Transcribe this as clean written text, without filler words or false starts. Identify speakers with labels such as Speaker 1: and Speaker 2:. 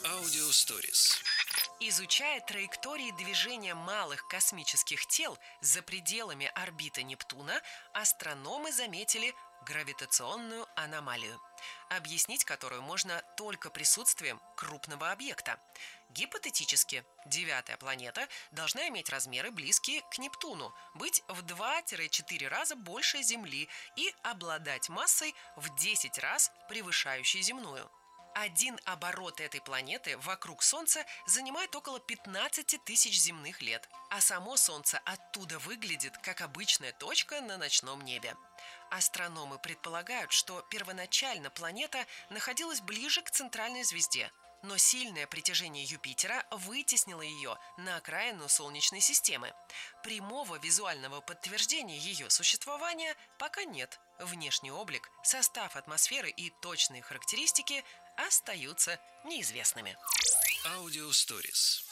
Speaker 1: Аудиосторис.
Speaker 2: Изучая траектории движения малых космических тел за пределами орбиты Нептуна, астрономы заметили гравитационную аномалию, объяснить которую можно только присутствием крупного объекта. Гипотетически, девятая планета должна иметь размеры, близкие к Нептуну, быть в 2-4 раза больше Земли и обладать массой в 10 раз превышающей земную. Один оборот этой планеты вокруг Солнца занимает около 15 тысяч земных лет, а само Солнце оттуда выглядит как обычная точка на ночном небе. Астрономы предполагают, что первоначально планета находилась ближе к центральной звезде, но сильное притяжение Юпитера вытеснило ее на окраину Солнечной системы. Прямого визуального подтверждения ее существования пока нет. Внешний облик, состав атмосферы и точные характеристики остаются неизвестными.
Speaker 1: Аудиосторис.